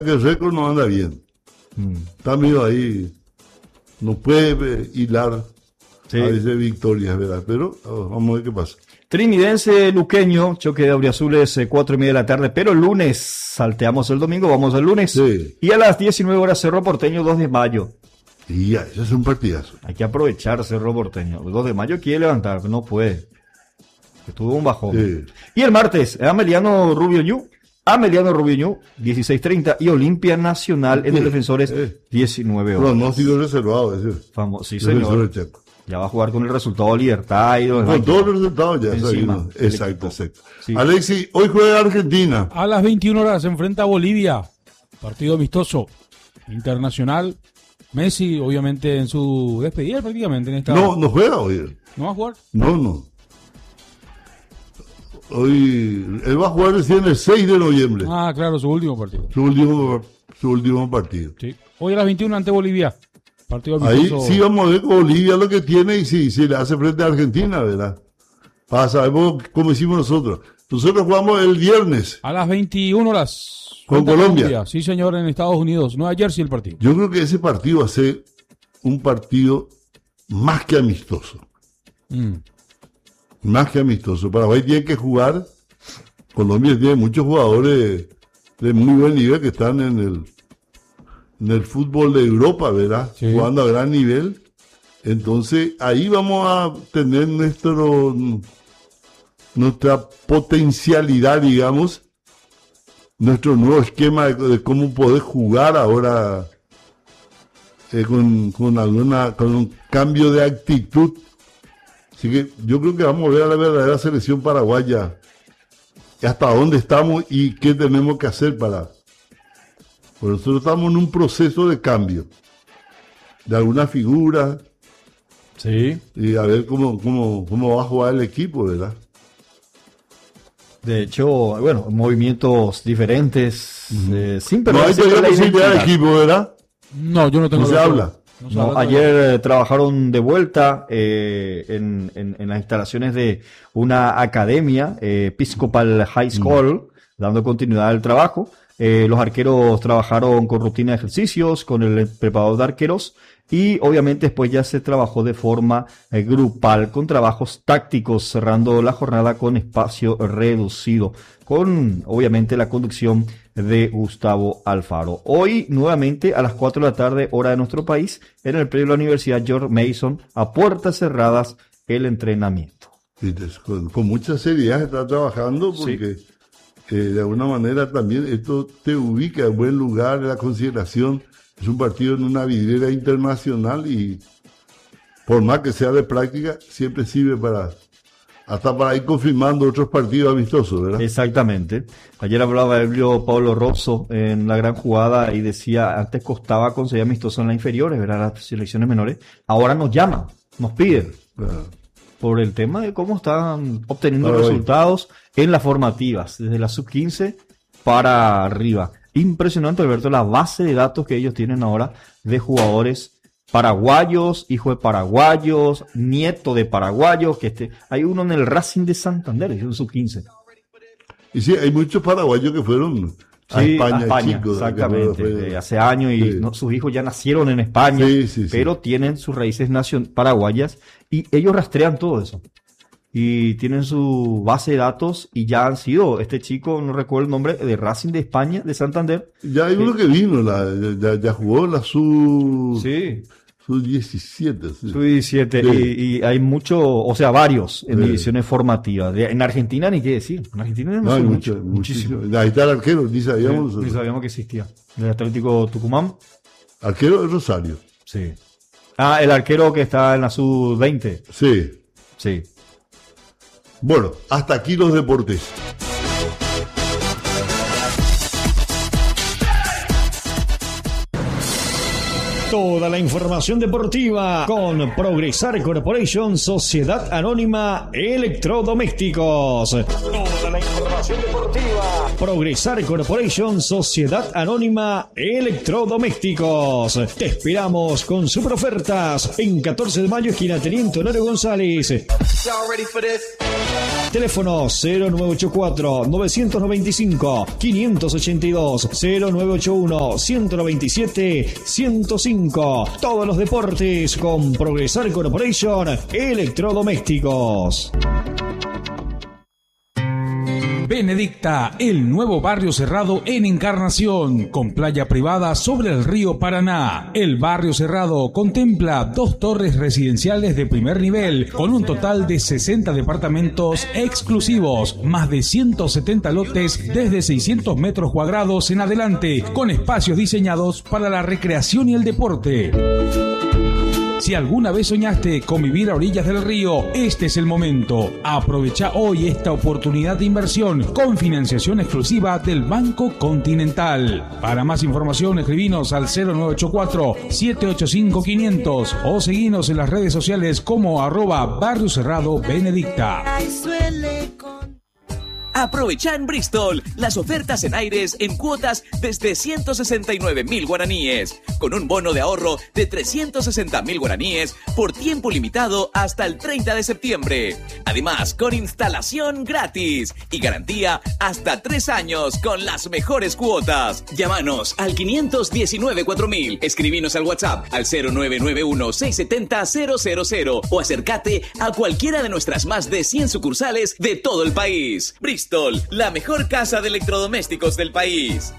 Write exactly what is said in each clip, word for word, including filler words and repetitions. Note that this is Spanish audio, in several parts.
que el récord no anda bien. Mm. Está medio ahí, no puede hilar sí. a veces victorias, ¿verdad? Pero oh, vamos a ver qué pasa. Trinidense Luqueño, choque de auriazules, eh, cuatro y media de la tarde, pero el lunes, salteamos el domingo, vamos al lunes. Sí. Y a las diecinueve horas Cerro Porteño, dos de mayo. Y ya, eso es un partidazo. Hay que aprovechar Cerro Porteño. El dos de mayo quiere levantar, no puede. Que tuvo un bajón. Sí. Y el martes, Ameliano Rubio Ñu, Ameliano Rubio Ñu, dieciséis treinta, y Olimpia Nacional en el Defensores, eh. diecinueve horas. Pronóstico reservado, ese. Famoso, sí, señor. Ya va a jugar con el resultado Libertad. Y con no, todos los resultados ya. Encima, exacto, exacto. Sí. Alexi, hoy juega Argentina. A las veintiuna horas se enfrenta a Bolivia. Partido amistoso. Internacional. Messi, obviamente, en su despedida prácticamente. En esta... No, no juega hoy. ¿No va a jugar? No, no. Hoy, él va a jugar recién el seis de noviembre. Ah, claro, su último partido. Su último, su último partido. Sí. Hoy a las veintiuna ante Bolivia. Partido Ahí sí vamos a ver con Bolivia lo que tiene y si, si le hace frente a Argentina, ¿verdad? Para saber cómo hicimos nosotros. Nosotros jugamos el viernes. A las veintiuna horas. Con Colombia. Colombia. Sí, señor, en Estados Unidos. Nueva Jersey el partido. Yo creo que ese partido va a ser un partido más que amistoso. Mm. Más que amistoso. Paraguay tiene que jugar. Colombia tiene muchos jugadores de muy buen nivel que están en el en el fútbol de Europa, ¿verdad? Sí. Jugando a gran nivel. Entonces, ahí vamos a tener nuestro nuestra potencialidad, digamos, nuestro nuevo esquema de, de cómo poder jugar ahora eh, con, con alguna con un cambio de actitud. Así que yo creo que vamos a ver a la verdadera selección paraguaya, hasta dónde estamos y qué tenemos que hacer para... Pues nosotros estamos en un proceso de cambio de alguna figura. Sí. Y a ver cómo, cómo, cómo va a jugar el equipo, ¿verdad? De hecho, bueno, movimientos diferentes. Uh-huh. eh, sin no hay todavía posibilidad de equipo, ¿verdad? No, yo no tengo. No se habla. No, no, ayer eh, trabajaron de vuelta eh, en, en, en las instalaciones de una academia, eh, Episcopal High School, uh-huh. dando continuidad al trabajo. Eh, los arqueros trabajaron con rutina de ejercicios, con el preparador de arqueros y obviamente después ya se trabajó de forma eh, grupal con trabajos tácticos, cerrando la jornada con espacio reducido, con obviamente la conducción de Gustavo Alfaro. Hoy nuevamente a las cuatro de la tarde, hora de nuestro país, en el predio de la Universidad George Mason, a puertas cerradas, el entrenamiento. Sí, con, con mucha seriedad está trabajando porque... Sí. Eh, de alguna manera también esto te ubica en buen lugar en la consideración. Es un partido en una vidriera internacional y por más que sea de práctica, siempre sirve para hasta para ir confirmando otros partidos amistosos, ¿verdad? Exactamente. Ayer hablaba Elvio Pablo Rozzo en la gran jugada y decía, antes costaba conseguir amistosos en las inferiores, ¿verdad? Las selecciones menores. Ahora nos llaman, nos piden. Claro. Por el tema de cómo están obteniendo Ay. resultados en las formativas, desde la sub quince para arriba. Impresionante, Alberto, la base de datos que ellos tienen ahora de jugadores paraguayos, hijo de paraguayos, nieto de paraguayos, que este, hay uno en el Racing de Santander, es un sub quince. Y sí, hay muchos paraguayos que fueron a sí, España, a España chicos, exactamente, fue... hace años y sí. no, sus hijos ya nacieron en España, sí, sí, pero sí. tienen sus raíces nacion- paraguayas y ellos rastrean todo eso. Y tienen su base de datos y ya han sido, este chico, no recuerdo el nombre, de Racing de España, de Santander. Ya hay uno que vino, la, ya, ya jugó la sub... Sí. sub diecisiete. Sí. sub diecisiete, sí. y, y hay mucho, o sea, varios en sí. divisiones formativas. De, en Argentina ni qué decir, en Argentina no, no hay mucho, mucho, muchísimo. muchísimo. Ahí está el arquero, ni sabíamos. Sí, ni sabíamos que existía. Del Atlético Tucumán. Arquero de Rosario. Sí. Ah, el arquero que está en la sub veinte. Sí. Sí. Bueno, hasta aquí los deportes. Toda la información deportiva con Progresar Corporation, Sociedad Anónima Electrodomésticos. Toda la información deportiva. Progresar Corporation, Sociedad Anónima Electrodomésticos. Te esperamos con super ofertas en catorce de mayo, esquina Teniente Honorio González. Y'all ready for this? Teléfono cero nueve ocho cuatro, nueve nueve cinco, cinco ocho dos, cero nueve ocho uno, uno dos siete, ciento cinco. Todos los deportes con Progresar Corporation Electrodomésticos. Benedicta, el nuevo barrio cerrado en Encarnación, con playa privada sobre el río Paraná. El barrio cerrado contempla dos torres residenciales de primer nivel, con un total de sesenta departamentos exclusivos, más de ciento setenta lotes desde seiscientos metros cuadrados en adelante, con espacios diseñados para la recreación y el deporte. Si alguna vez soñaste con vivir a orillas del río, este es el momento. Aprovecha hoy esta oportunidad de inversión con financiación exclusiva del Banco Continental. Para más información, escribinos al cero nueve ocho cuatro, siete ocho cinco, quinientos o seguinos en las redes sociales como arroba Barrio Cerrado Benedicta. Aprovecha en Bristol las ofertas en aires en cuotas desde ciento sesenta y nueve mil guaraníes, con un bono de ahorro de trescientos sesenta mil guaraníes por tiempo limitado hasta el treinta de septiembre. Además, con instalación gratis y garantía hasta tres años con las mejores cuotas. Llámanos al quinientos diecinueve cuatro mil, escribinos al WhatsApp al cero nueve nueve uno, seis siete cero, cero cero cero o acércate a cualquiera de nuestras más de cien sucursales de todo el país. Bristol, la mejor casa de electrodomésticos del país.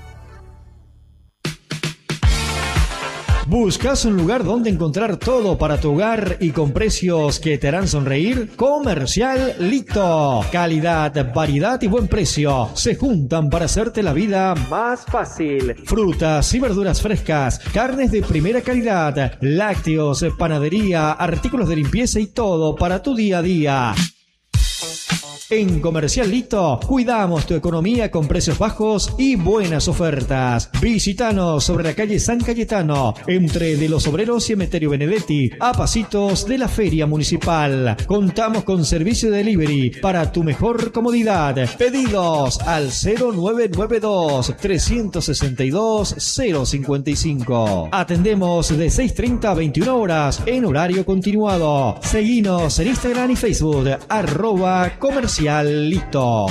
¿Buscas un lugar donde encontrar todo para tu hogar y con precios que te harán sonreír? Comercial Lito. Calidad, variedad y buen precio se juntan para hacerte la vida más fácil. Frutas y verduras frescas, carnes de primera calidad, lácteos, panadería, artículos de limpieza y todo para tu día a día. En Comercial Lito cuidamos tu economía con precios bajos y buenas ofertas. Visítanos sobre la calle San Cayetano, entre De los Obreros y Emeterio Benedetti, a pasitos de la Feria Municipal. Contamos con servicio de delivery para tu mejor comodidad. Pedidos al cero nueve nueve dos, tres seis dos, cero cinco cinco. Atendemos de seis treinta a veintiuna horas en horario continuado. Seguinos en Instagram y Facebook, arroba Comercial Lito.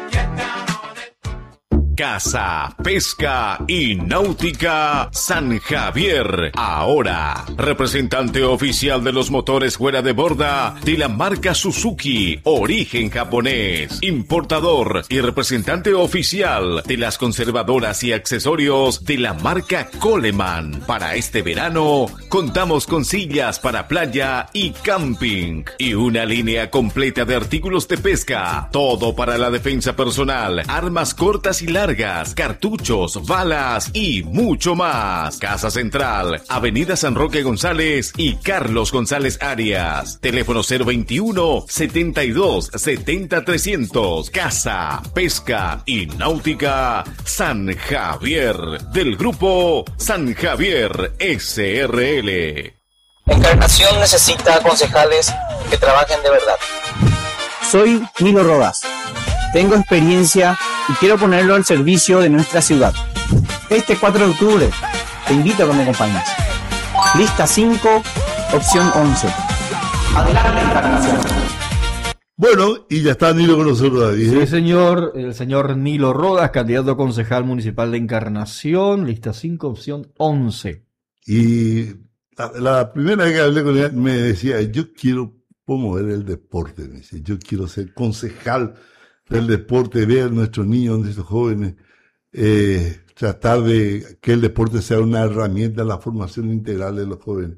Caza, Pesca y Náutica San Javier. Ahora, representante oficial de los motores fuera de borda de la marca Suzuki, origen japonés. Importador y representante oficial de las conservadoras y accesorios de la marca Coleman. Para este verano, contamos con sillas para playa y camping. Y una línea completa de artículos de pesca. Todo para la defensa personal, armas cortas y largas, cartuchos, balas y mucho más. Casa Central, Avenida San Roque González y Carlos González Arias. Teléfono cero veintiuno, setenta y dos, setenta, trescientos. Caza, Pesca y Náutica San Javier. Del grupo San Javier S R L. Encarnación necesita concejales que trabajen de verdad. Soy Nilo Rodas. Tengo experiencia y quiero ponerlo al servicio de nuestra ciudad. Este cuatro de octubre te invito a que me acompañes. Lista cinco, opción once. Adelante, Encarnación. Bueno, y ya está Nilo con nosotros, David. Sí, señor. El señor Nilo Rodas, candidato a concejal municipal de Encarnación. Lista cinco, opción once. Y la, la primera vez que hablé con él me decía, yo quiero promover el deporte. Me dice, yo quiero ser concejal del deporte, ver a nuestros niños, a nuestros jóvenes, eh, tratar de que el deporte sea una herramienta en la formación integral de los jóvenes.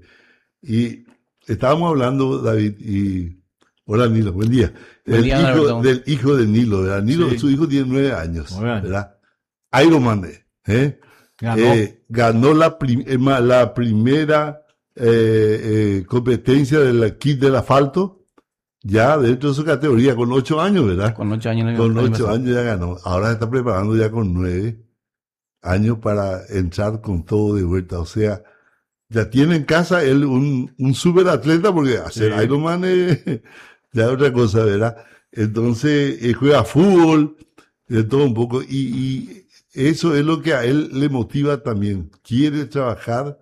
Y estábamos hablando, David, y hola Nilo, buen día. Buen el día, hijo, Alberto. del hijo de Nilo, ¿verdad? Nilo, Sí. su hijo tiene nueve años, Muy bien. ¿verdad? Ironman, ¿eh? Ganó. Eh, ganó la, prim- eh, ma- la primera eh, eh, competencia del kit del asfalto, ya dentro de su categoría, con ocho años, ¿verdad? Con ocho años. Con ocho años ya ganó. Ahora se está preparando ya con nueve años para entrar con todo de vuelta. O sea, ya tiene en casa él un, un super atleta, porque hacer Sí. Ironman es ya es otra cosa, ¿verdad? Entonces, él juega fútbol, de todo un poco, y, y eso es lo que a él le motiva también. Quiere trabajar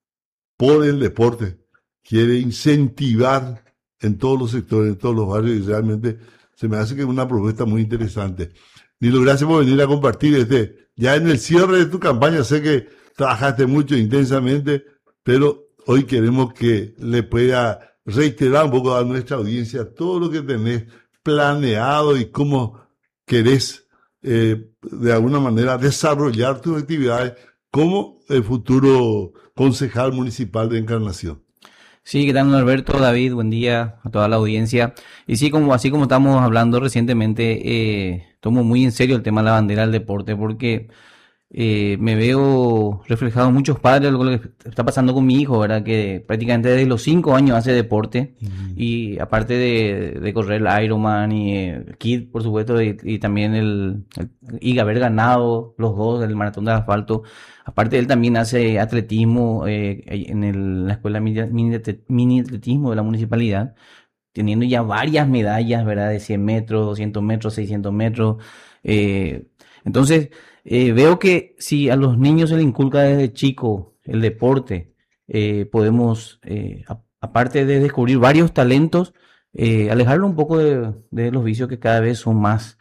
por el deporte, quiere incentivar en todos los sectores, en todos los barrios, y realmente se me hace que es una propuesta muy interesante. Nilo, gracias por venir a compartir este, ya en el cierre de tu campaña, sé que trabajaste mucho intensamente, pero hoy queremos que le pueda reiterar un poco a nuestra audiencia todo lo que tenés planeado y cómo querés eh, de alguna manera desarrollar tus actividades como el futuro concejal municipal de Encarnación. Sí, ¿qué tal, Alberto? David, buen día a toda la audiencia. Y sí, como así como estamos hablando recientemente, eh, tomo muy en serio el tema de la bandera del deporte, porque eh, me veo reflejado en muchos padres lo que está pasando con mi hijo, ¿verdad? Que prácticamente desde los cinco años hace deporte, uh-huh. Y aparte de, de correr el Ironman y el Kid, por supuesto, y, y también el, el y haber ganado los dos el maratón de asfalto. Aparte, él también hace atletismo eh, en el, la escuela mini, mini atletismo de la municipalidad, teniendo ya varias medallas, ¿verdad? De cien metros, doscientos metros, seiscientos metros. Eh, entonces, eh, veo que si a los niños se les inculca desde chico el deporte, eh, podemos, eh, a, aparte de descubrir varios talentos, eh, alejarlo un poco de, de los vicios que cada vez son más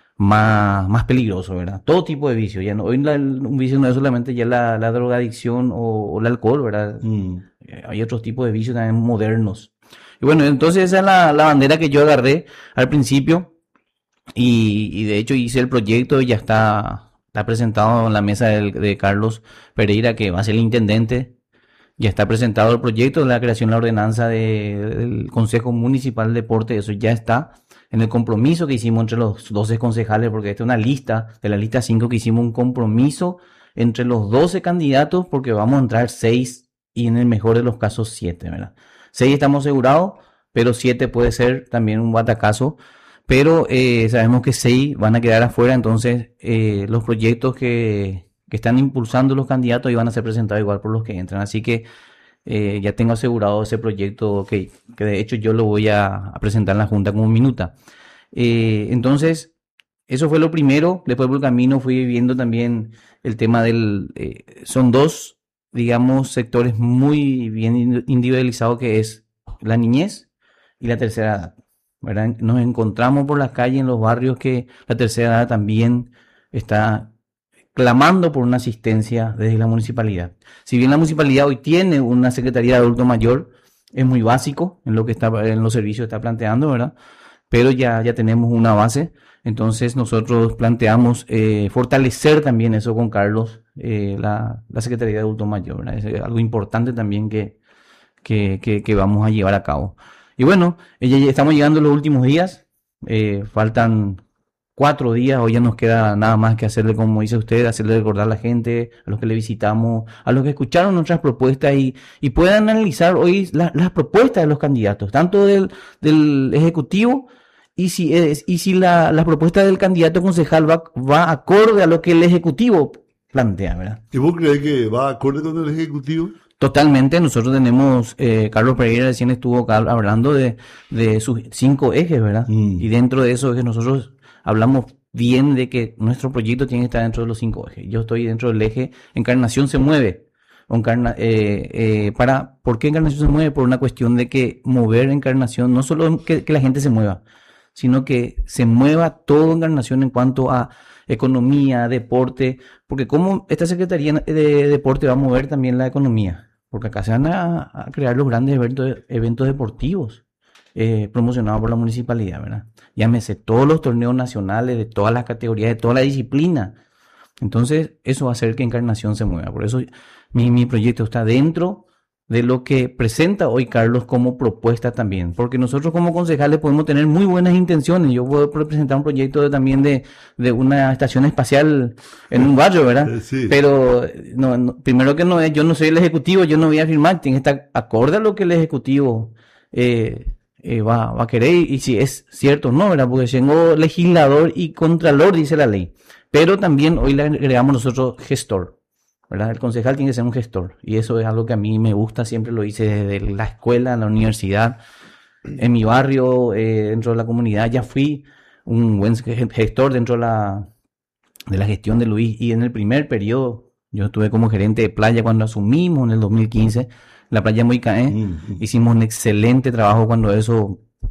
más, más peligroso, ¿verdad? Todo tipo de vicio. Ya no, hoy la, un vicio no es solamente ya la, la drogadicción o, o el alcohol, ¿verdad? Mm. Eh, hay otros tipos de vicios también modernos. Y bueno, entonces esa es la, la bandera que yo agarré al principio y, y de hecho hice el proyecto y ya está, está presentado en la mesa de, de Carlos Pereira, que va a ser el intendente. Ya está presentado el proyecto de la creación de la ordenanza de, del Consejo Municipal de Deporte, eso ya está. En el compromiso que hicimos entre los doce concejales, porque esta es una lista, de la lista cinco que hicimos un compromiso entre los doce candidatos, porque vamos a entrar seis y en el mejor de los casos siete, ¿verdad? seis estamos asegurados, pero siete puede ser también un batacazo, pero eh, sabemos que seis van a quedar afuera, entonces eh, los proyectos que, que están impulsando los candidatos iban a ser presentados igual por los que entran, así que Eh, ya tengo asegurado ese proyecto que, que de hecho yo lo voy a, a presentar en la Junta como minuta. Eh, entonces, eso fue lo primero. Después por el camino fui viendo también el tema del... Eh, son dos, digamos, sectores muy bien individualizados, que es la niñez y la tercera edad, ¿verdad? Nos encontramos por las calles, en los barrios, que la tercera edad también está clamando por una asistencia desde la municipalidad. Si bien la municipalidad hoy tiene una Secretaría de Adulto Mayor, es muy básico en lo que está, en los servicios que está planteando, ¿verdad? Pero ya, ya tenemos una base, entonces nosotros planteamos eh, fortalecer también eso con Carlos, eh, la, la Secretaría de Adulto Mayor, ¿verdad? Es algo importante también que, que, que, que vamos a llevar a cabo. Y bueno, ya, ya estamos llegando a los últimos días, eh, faltan cuatro días, hoy ya nos queda nada más que hacerle, como dice usted, hacerle recordar a la gente, a los que le visitamos, a los que escucharon nuestras propuestas y, y puedan analizar hoy la, las propuestas de los candidatos, tanto del, del Ejecutivo y si, es, y si la, la propuesta del candidato concejal va, va acorde a lo que el Ejecutivo plantea, ¿verdad? ¿Y vos crees que va acorde con el Ejecutivo? Totalmente, nosotros tenemos, eh, Carlos Pereira recién estuvo hablando de, de sus cinco ejes, ¿verdad? Mm. Y dentro de esos ejes nosotros hablamos bien de que nuestro proyecto tiene que estar dentro de los cinco ejes. Yo estoy dentro del eje Encarnación se mueve. Encarna, eh, eh, para, ¿por qué Encarnación se mueve? Por una cuestión de que mover Encarnación, no solo que, que la gente se mueva, sino que se mueva todo Encarnación en cuanto a economía, deporte, porque como esta Secretaría de Deporte va a mover también la economía, porque acá se van a, a crear los grandes eventos, eventos deportivos. Eh, promocionado por la municipalidad, ¿verdad? Llámese todos los torneos nacionales de todas las categorías, de toda la disciplina. Entonces, eso va a hacer que Encarnación se mueva. Por eso mi, mi proyecto está dentro de lo que presenta hoy Carlos como propuesta también. Porque nosotros como concejales podemos tener muy buenas intenciones. Yo puedo presentar un proyecto de, también de, de una estación espacial en un barrio, ¿verdad? Sí. Pero no, no, primero que no es, yo no soy el ejecutivo, yo no voy a firmar, tiene que estar acorde a lo que el ejecutivo eh, Eh, va, va a querer y si es cierto o no, ¿verdad? Porque tengo legislador y contralor, dice la ley, pero también hoy le agregamos nosotros gestor, ¿verdad? El concejal tiene que ser un gestor y eso es algo que a mí me gusta, siempre lo hice desde la escuela, en la universidad, en mi barrio, eh, dentro de la comunidad, ya fui un buen gestor dentro de la, de la gestión de Luis y en el primer periodo, yo estuve como gerente de playa cuando asumimos en el dos mil quince, la playa Moicaé, mm-hmm. Hicimos un excelente trabajo cuando eso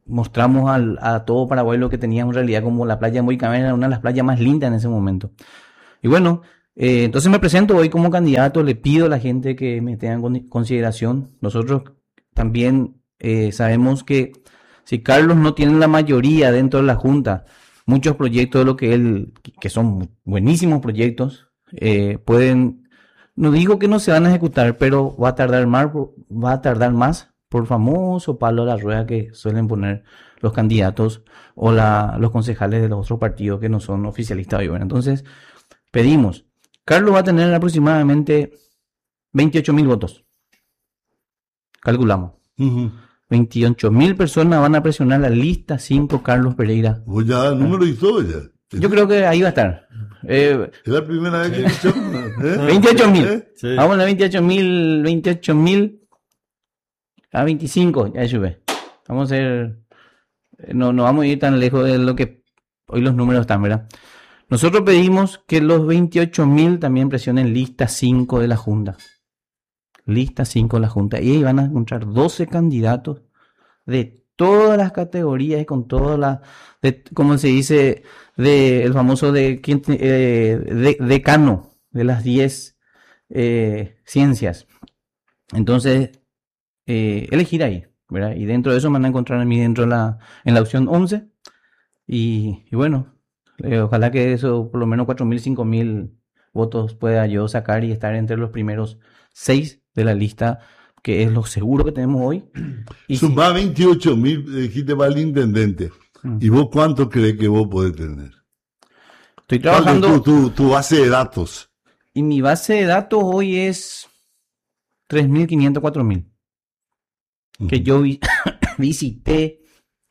mostramos al, a todo Paraguay lo que teníamos en realidad como la playa de Moicamén, era una de las playas más lindas en ese momento. Y bueno, eh, entonces me presento hoy como candidato, le pido a la gente que me tenga en consideración. Nosotros también eh, sabemos que si Carlos no tiene la mayoría dentro de la Junta, muchos proyectos de lo que él, que son buenísimos proyectos, eh, pueden, no digo que no se van a ejecutar, pero va a tardar más, va a tardar más por famoso palo a la rueda que suelen poner los candidatos o la, los concejales de los otros partidos que no son oficialistas hoy. Bueno, entonces, pedimos, Carlos va a tener aproximadamente veintiocho mil votos. Calculamos. Uh-huh. veintiocho mil personas van a presionar la lista cinco Carlos Pereira. Vos ya, número y todo ya. Yo creo que ahí va a estar. Eh, es la primera vez que escuchamos. ¿Eh? veintiocho mil. ¿Eh? Sí. Vamos a veintiocho mil, veintiocho mil a veinticinco, ya sube. Vamos a hacer, no, no vamos a ir tan lejos de lo que hoy los números están, ¿verdad? Nosotros pedimos que los veintiocho mil también presionen lista cinco de la Junta. Lista cinco de la Junta. Y ahí van a encontrar doce candidatos de todas las categorías y con todas las, de, como se dice, de el famoso de, eh, de decano de las diez eh, ciencias. Entonces, eh, elegir ahí, ¿verdad? Y dentro de eso me van a encontrar a mí dentro de la, en la opción once. Y, y bueno, eh, ojalá que eso, por lo menos cuatro mil, cinco mil votos pueda yo sacar y estar entre los primeros seis de la lista, que es lo seguro que tenemos hoy. Y sumá si... veintiocho mil, dijiste para el intendente. Mm. ¿Y vos cuánto crees que vos podés tener? Estoy trabajando... Tu, tu, tu base de datos. Y mi base de datos hoy es tres mil quinientos, cuatro mil. Uh-huh. Que yo vi, visité...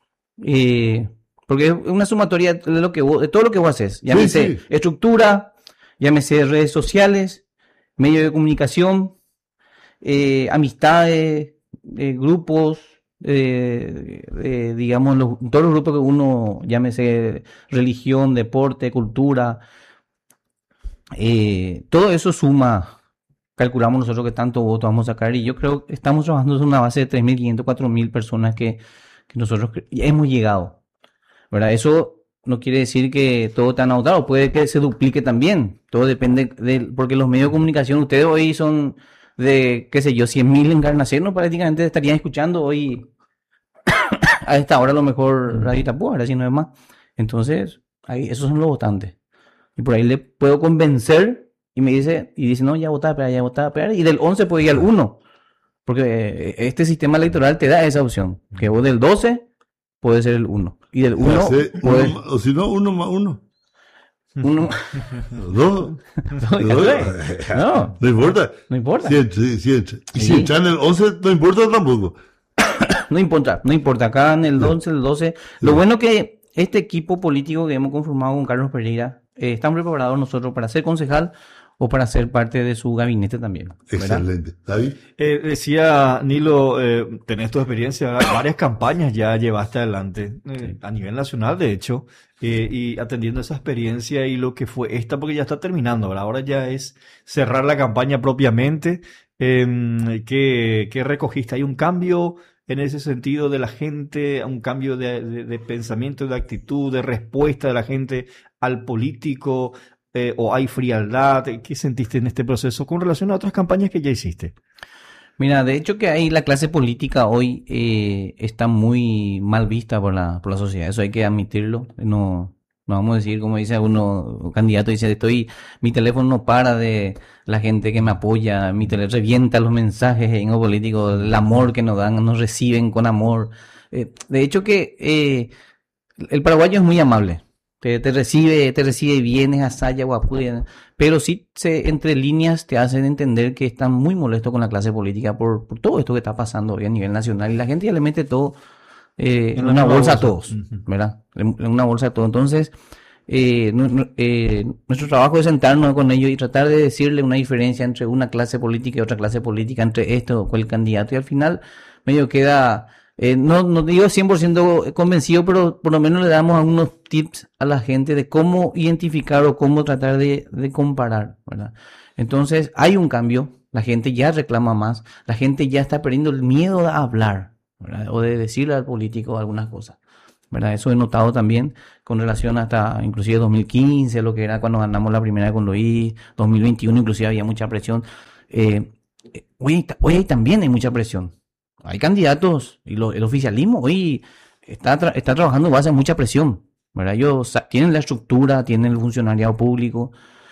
Eh, porque es una sumatoria de, lo que vos, de todo lo que vos haces. Llámese sí, sí. estructura, llámese redes sociales, medios de comunicación... Eh, amistades, eh, grupos, eh, eh, digamos, los, todos los grupos que uno, llámese religión, deporte, cultura, eh, todo eso suma, calculamos nosotros que tanto votos vamos a sacar y yo creo que estamos trabajando en una base de tres mil quinientos, cuatro mil personas que, que nosotros hemos llegado, ¿verdad? Eso no quiere decir que todo está anotado, puede que se duplique también, todo depende de, porque los medios de comunicación, ustedes hoy son... de, qué sé yo, cien mil encarnaciones prácticamente estarían escuchando hoy a esta hora a lo mejor Radio Itapúa, ahora si no es más. Entonces, ahí, esos son los votantes. Y por ahí le puedo convencer y me dice, y dice, no, ya votaba, pero ya votaba, pero y del once puede ir al uno. Porque este sistema electoral te da esa opción, que vos del doce puede ser el uno. Y del uno, puede... uno o si no, uno más uno. Uno. No, no, no, no importa. No importa. Si, si, si, si, si echan el once, no importa tampoco. No importa, no importa. Acá en el once, el doce. Lo bueno que este equipo político que hemos conformado con Carlos Pereira, eh, estamos preparados nosotros para ser concejal o para ser parte de su gabinete también. ¿Verdad? Excelente. David. Eh, decía Nilo, eh, tenés tu experiencia, varias campañas ya llevaste adelante, eh, sí. a nivel nacional de hecho, eh, y atendiendo esa experiencia y lo que fue esta, porque ya está terminando, ¿verdad? Ahora ya es cerrar la campaña propiamente. Eh, ¿qué, ¿Qué recogiste? ¿Hay un cambio en ese sentido de la gente, un cambio de, de, de pensamiento, de actitud, de respuesta de la gente al político? Eh, ¿O hay frialdad? ¿Qué sentiste en este proceso con relación a otras campañas que ya hiciste? Mira, de hecho que ahí la clase política hoy eh, está muy mal vista por la, por la sociedad, eso hay que admitirlo. No, no vamos a decir, como dice uno, un candidato dice, estoy, mi teléfono no para de la gente que me apoya, mi teléfono revienta los mensajes en lo político, el amor que nos dan, nos reciben con amor. Eh, de hecho que eh, el paraguayo es muy amable. Te, te recibe, te recibe bienes, asaya, guapuya, pero sí se, entre líneas te hacen entender que están muy molestos con la clase política por, por todo esto que está pasando hoy a nivel nacional y la gente ya le mete todo eh, en una bolsa a todos, ¿verdad? En una bolsa a todos. Entonces, eh, no, eh, nuestro trabajo es sentarnos con ellos y tratar de decirle una diferencia entre una clase política y otra clase política, entre esto o el candidato, y al final medio queda... Eh, no, no digo cien por ciento convencido, pero por lo menos le damos algunos tips a la gente de cómo identificar o cómo tratar de, de comparar, ¿verdad? Entonces, hay un cambio, la gente ya reclama más, la gente ya está perdiendo el miedo a hablar, ¿verdad? O de decirle al político algunas cosas, ¿verdad? Eso he notado también con relación hasta inclusive dos mil quince, lo que era cuando ganamos la primera con Luis, dos mil veintiuno inclusive había mucha presión. Eh, hoy, hoy también hay mucha presión. Hay candidatos y lo, el oficialismo hoy está, tra- está trabajando en base a mucha presión, ¿verdad? Ellos sa- tienen la estructura, tienen el funcionariado público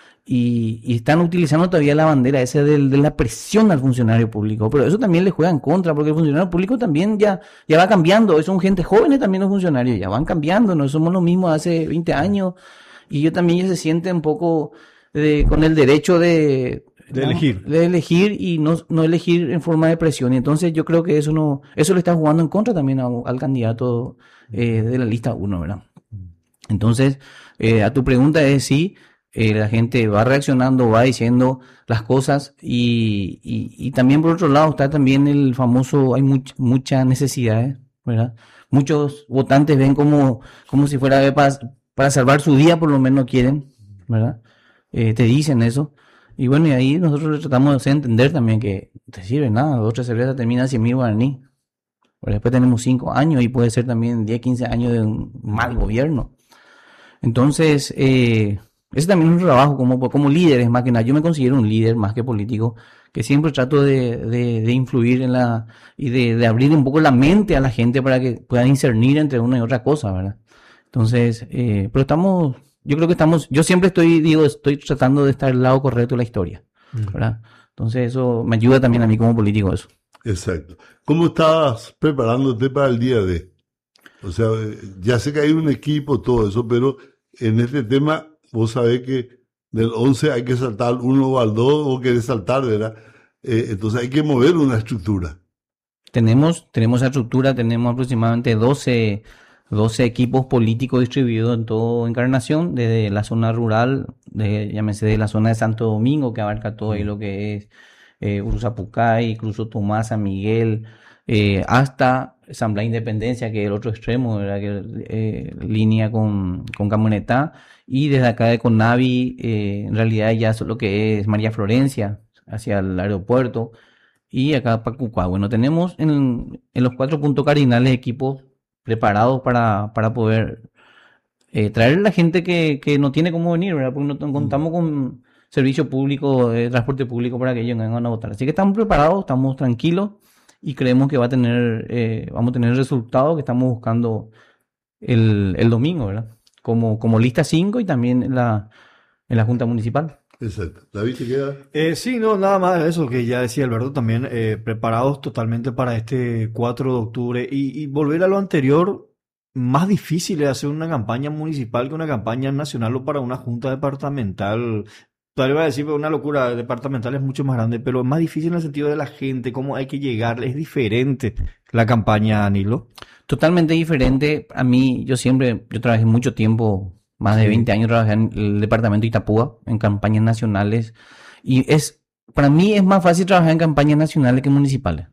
y, y están utilizando todavía la bandera esa del- de, la presión al funcionario público, pero eso también les juega en contra porque el funcionario público también ya, ya va cambiando, son gente jóvenes también los funcionarios, ya van cambiando, no somos los mismos hace veinte años y ellos también ya se sienten un poco de, con el derecho de... De ¿no? elegir. De elegir y no, no elegir en forma de presión. Y entonces yo creo que eso no, eso le está jugando en contra también a- al candidato eh, de la lista uno, ¿verdad? Entonces, eh, a tu pregunta es sí, eh, la gente va reaccionando, va diciendo las cosas y, y, y también por otro lado está también el famoso, hay much, muchas necesidades, ¿verdad? Muchos votantes ven como, como si fuera para, para salvar su día, por lo menos quieren, ¿verdad? Eh, te dicen eso. Y bueno, y ahí nosotros tratamos de hacer entender también que te sirve nada, dos o tres cervezas terminan cien mil guaraní. Pero después tenemos cinco años y puede ser también diez, quince años de un mal gobierno. Entonces, eh, ese también es un trabajo como, como líderes, más que nada. Yo me considero un líder más que político, que siempre trato de, de, de influir en la, y de, de abrir un poco la mente a la gente para que puedan discernir entre una y otra cosa, ¿verdad? Entonces, eh, pero estamos, yo creo que estamos, yo siempre estoy, digo, estoy tratando de estar al lado correcto de la historia, ¿verdad? Entonces eso me ayuda también a mí como político eso. Exacto. ¿Cómo estabas preparándote para el día de? O sea, ya sé que hay un equipo, todo eso, pero en este tema vos sabés que del once hay que saltar al uno o al dos o querés saltar, ¿verdad? Eh, entonces hay que mover una estructura. Tenemos, tenemos esa estructura, tenemos aproximadamente doce, doce equipos políticos distribuidos en toda Encarnación, desde la zona rural, de, llámese de la zona de Santo Domingo, que abarca todo ahí lo que es eh, Uruzapucay, Cruzo Tomás, San Miguel, eh, hasta San Blas Independencia, que es el otro extremo, ¿verdad? Que eh, línea con, con Camonetá, y desde acá de Conavi, eh, en realidad ya es lo que es María Florencia, hacia el aeropuerto, y acá para Cucua. Bueno, tenemos en, en los cuatro puntos cardinales equipos preparados para, para poder eh, traer a la gente que, que no tiene cómo venir, ¿verdad? Porque no contamos con servicio público, eh, transporte público para que ellos vengan a votar. Así que estamos preparados, estamos tranquilos y creemos que va a tener, eh, vamos a tener el resultado que estamos buscando el, el domingo, ¿verdad? Como, como lista cinco y también en la, en la Junta Municipal. Exacto. ¿David te queda? Eh, sí, no, nada más de eso que ya decía Alberto también, eh, preparados totalmente para este cuatro de octubre y, y volver a lo anterior, más difícil es hacer una campaña municipal que una campaña nacional o para una junta departamental. Todavía voy a decir, una locura, departamental es mucho más grande, pero es más difícil en el sentido de la gente, cómo hay que llegar, es diferente la campaña, Nilo. Totalmente diferente. A mí, yo siempre, yo trabajé mucho tiempo, más de Sí. veinte años trabajé en el departamento de Itapúa, en campañas nacionales. Y es, para mí es más fácil trabajar en campañas nacionales que municipales.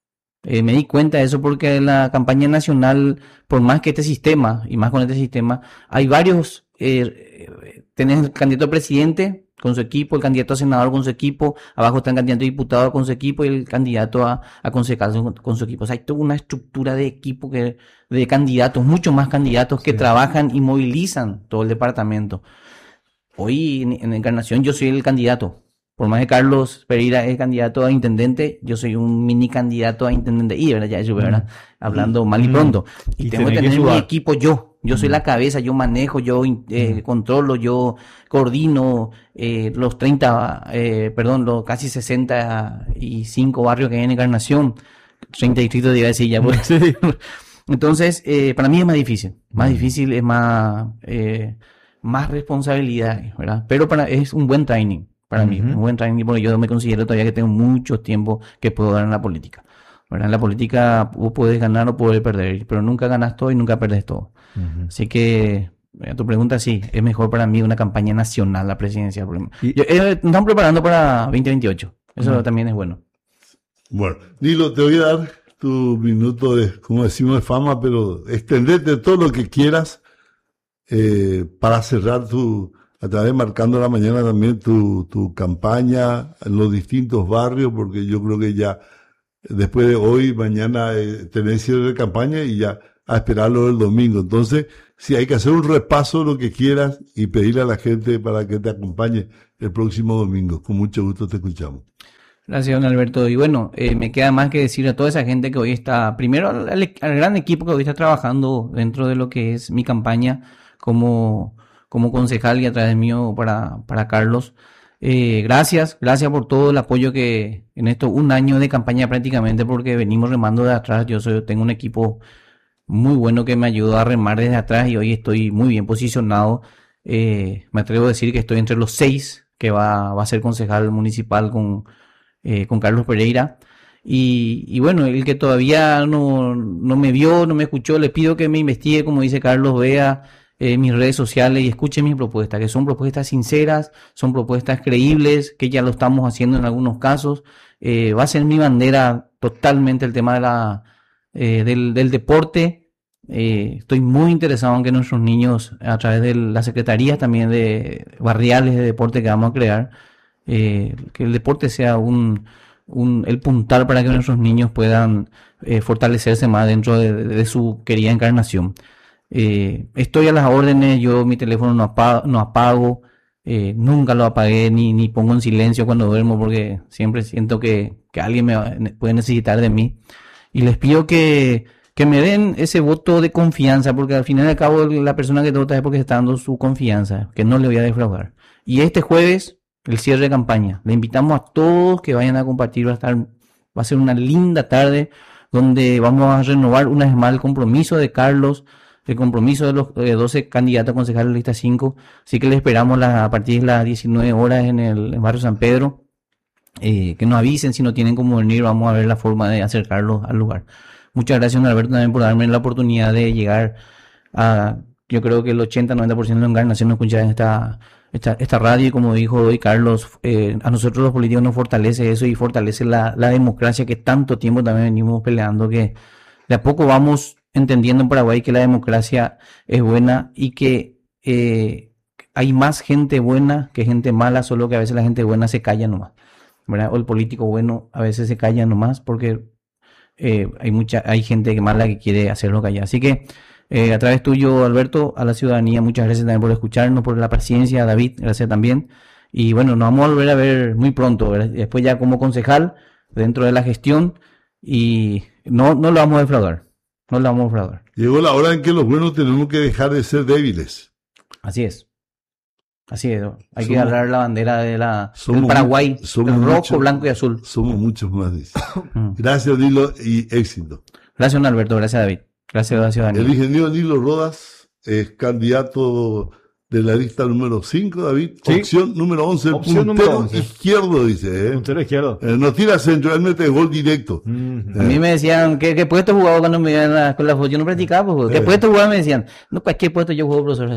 Eh, me di cuenta de eso porque en la campaña nacional, por más que este sistema, y más con este sistema, hay varios, eh, eh, tenés el candidato a presidente con su equipo, el candidato a senador con su equipo, abajo está el candidato a diputado con su equipo y el candidato a, a concejal con, con su equipo. O sea, hay toda una estructura de equipo que, de candidatos, muchos más candidatos que Sí. trabajan y movilizan todo el departamento. Hoy en, en Encarnación yo soy el candidato. Por más que Carlos Pereira es candidato a intendente, yo soy un mini candidato a intendente. Y, ¿verdad? Ya eso, ¿verdad? Hablando mal y Mm. pronto. Y, Y tengo que tenés que tener mi sudar. equipo yo. Yo soy Mm. la cabeza, yo manejo, yo eh, Mm. controlo, yo coordino eh, los treinta, eh, perdón, los casi sesenta y cinco barrios que hay en Encarnación. treinta distritos, iba a decir ya. Pues. Entonces, eh, para mí es más difícil. Más difícil, es más, eh, más responsabilidad, ¿verdad? Pero para, es un buen training. Para mí, Ujú. un buen training, porque yo me considero todavía que tengo mucho tiempo que puedo dar en la política. ¿Verdad? En la política vos puedes ganar o puedes perder, pero nunca ganas todo y nunca perdes todo. Ujú. Así que, a tu pregunta, sí, es mejor para mí una campaña nacional, la presidencia. Y- Yo, eh, nos estamos preparando para veinte veintiocho. Eso Ujú. también es bueno. Bueno, Nilo, te voy a dar tu minuto de, como decimos, de fama, pero extendete todo lo que quieras eh, para cerrar tu, a través de Marcando la Mañana también tu, tu campaña en los distintos barrios, porque yo creo que ya después de hoy, mañana, eh, tener cierre de campaña y ya a esperarlo el domingo. Entonces, si hay que hacer un repaso, lo que quieras, y pedirle a la gente para que te acompañe el próximo domingo. Con mucho gusto te escuchamos. Gracias, don Alberto. Y bueno, eh, me queda más que decir a toda esa gente que hoy está, primero al, al gran equipo que hoy está trabajando dentro de lo que es mi campaña como, como concejal y a través mío para, para Carlos. Eh, gracias, gracias por todo el apoyo que en esto, un año de campaña prácticamente, porque venimos remando de atrás. Yo soy, tengo un equipo muy bueno que me ayudó a remar desde atrás y hoy estoy muy bien posicionado. Eh, me atrevo a decir que estoy entre los seis que va, va a ser concejal municipal con Eh, con Carlos Pereira y, y bueno, el que todavía no, no me vio, no me escuchó, le pido que me investigue, como dice Carlos, vea eh, mis redes sociales y escuche mis propuestas, que son propuestas sinceras, son propuestas creíbles, que ya lo estamos haciendo en algunos casos. Eh, va a ser mi bandera totalmente el tema de la, eh, del, del deporte. Eh, estoy muy interesado en que nuestros niños, a través de la Secretaría también de barriales de deporte que vamos a crear, Eh, que el deporte sea un, un el puntal para que nuestros niños puedan eh, fortalecerse más dentro de, de, de su querida encarnación. Eh, estoy a las órdenes, yo mi teléfono no apago, no apago eh, nunca lo apagué ni, ni pongo en silencio cuando duermo porque siempre siento que, que alguien me va, puede necesitar de mí. Y les pido que, que me den ese voto de confianza, porque al final y al cabo la persona que te vota es porque está dando su confianza, que no le voy a defraudar. Y este jueves el cierre de campaña. Le invitamos a todos que vayan a compartir. Va a estar, va a ser una linda tarde donde vamos a renovar una vez más el compromiso de Carlos, el compromiso de los eh, doce candidatos a concejales de lista cinco. Así que le esperamos la, a partir de las diecinueve horas en el en barrio San Pedro. Eh, que nos avisen si no tienen cómo venir. Vamos a ver la forma de acercarlos al lugar. Muchas gracias, don Alberto, también por darme la oportunidad de llegar a, yo creo que el ochenta noventa por ciento de la encarnación nos escucha en esta Esta, esta radio, y como dijo hoy Carlos, eh, a nosotros los políticos nos fortalece eso y fortalece la, la democracia que tanto tiempo también venimos peleando, que de a poco vamos entendiendo en Paraguay que la democracia es buena y que eh, hay más gente buena que gente mala, solo que a veces la gente buena se calla nomás, ¿verdad? O el político bueno a veces se calla nomás porque eh, hay mucha hay gente mala que quiere hacerlo callar. Así que Eh, a través tuyo, Alberto, a la ciudadanía, muchas gracias también por escucharnos, por la paciencia, David, gracias también. Y bueno, nos vamos a volver a ver muy pronto, ¿verdad? Después ya como concejal, dentro de la gestión, y no, no lo vamos a defraudar, no lo vamos a defraudar. Llegó la hora en que los buenos tenemos que dejar de ser débiles. Así es. Así es, hay somos, que agarrar la bandera de la, del Paraguay, somos el rojo, mucho, blanco y azul. Somos muchos más. Gracias, Nilo, y éxito. Gracias, don Alberto, gracias, David. Gracias a la ciudadanía. El ingeniero Nilo Rodas es candidato de la lista número cinco, David. Sí. Opción número once, el Opción puntero once. Izquierdo, dice. ¿eh? Puntero izquierdo. Eh, no tira centro, él mete gol directo. Mm-hmm. A mí me decían, ¿qué, qué puesto jugaba cuando me iban a la Yo no practicaba, pues, ¿qué eh. puesto jugaba? Me decían, no, cualquier puesto yo juego, profesor.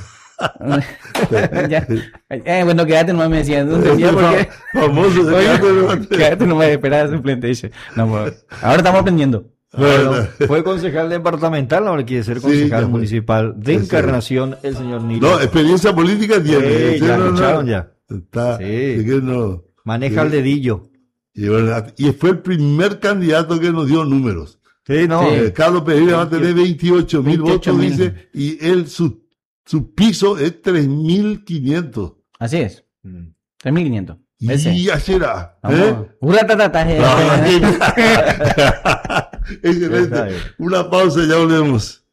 Ah. ya. Eh, bueno, quédate nomás, me decían. No decía por qué. Famoso, Oye, quédate nomás, espera de suplente. No, pues, ahora estamos aprendiendo. Bueno, fue concejal departamental, ahora quiere ser concejal sí, municipal de sí, Encarnación, el señor Nilo. No, experiencia política tiene. Sí, ya no, escucharon no, ya. Está, sí. no, maneja sí. el dedillo. Y, bueno, y fue el primer candidato que nos dio números. Sí, no. Sí. Eh, Carlos Pereira va a tener veintiocho mil votos, dice, y él, su, su piso es tres mil quinientos. Así es. Mm. tres mil quinientos. Y ya será. ¿Eh? Excelente. Una pausa, ya volvemos.